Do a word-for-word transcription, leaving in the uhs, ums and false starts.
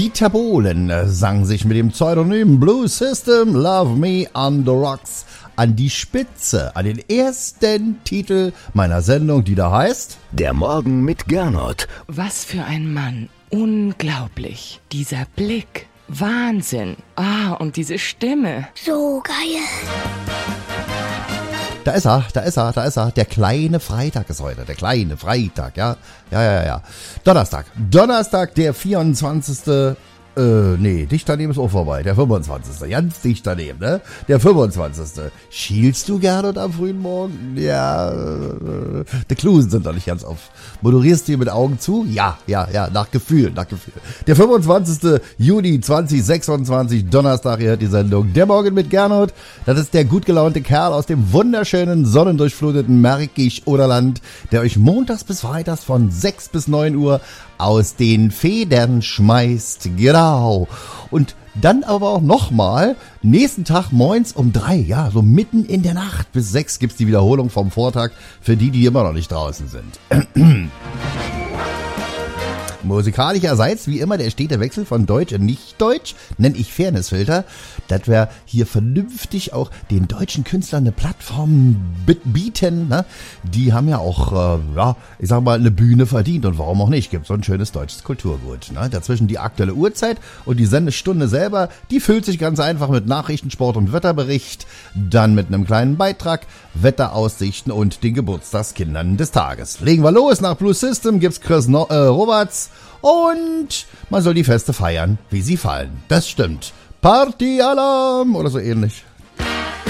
Dieter Bohlen sang sich mit dem Pseudonym Blue System Love Me on the Rocks an die Spitze, an den ersten Titel meiner Sendung, die da heißt Der Morgen mit Gernot. Was für ein Mann. Unglaublich. Dieser Blick. Wahnsinn. Ah, und diese Stimme. So geil. Da ist er, da ist er, da ist er. Der kleine Freitag ist heute. Der kleine Freitag, ja. Ja, ja, ja. Donnerstag. Donnerstag, der vierundzwanzigste Äh, nee, dicht daneben ist auch vorbei. Der fünfundzwanzigste Ganz dicht daneben, ne? Der fünfundzwanzigste Schielst du gerne am frühen Morgen? Ja, äh, die Klusen sind doch nicht ganz auf. Moderierst du mit Augen zu? Ja, ja, ja, nach Gefühl, nach Gefühl. Der fünfundzwanzigste Juni zweitausendsechsundzwanzig Donnerstag, ihr hört die Sendung Der Morgen mit Gernot. Das ist der gut gelaunte Kerl aus dem wunderschönen, sonnendurchfluteten Märkisch-Oderland, der euch montags bis freitags von sechs bis neun Uhr aus den Federn schmeißt. Genau. Und dann aber auch nochmal, nächsten Tag moins um drei, ja, so mitten in der Nacht bis sechs gibt's die Wiederholung vom Vortag für die, die immer noch nicht draußen sind. Musikalischerseits, wie immer, der stete Wechsel von Deutsch in Nicht-Deutsch, nenne ich Fairnessfilter, dass wir hier vernünftig auch den deutschen Künstlern eine Plattform bieten, ne? Die haben ja auch, äh, ja, ich sag mal, eine Bühne verdient und warum auch nicht, gibt so ein schönes deutsches Kulturgut, ne? Dazwischen die aktuelle Uhrzeit und die Sendestunde selber, die füllt sich ganz einfach mit Nachrichten, Sport und Wetterbericht, dann mit einem kleinen Beitrag, Wetteraussichten und den Geburtstagskindern des Tages. Legen wir los, nach Blue System gibt's Chris no- äh, Roberts und man soll die Feste feiern, wie sie fallen. Das stimmt. Partyalarm oder so ähnlich.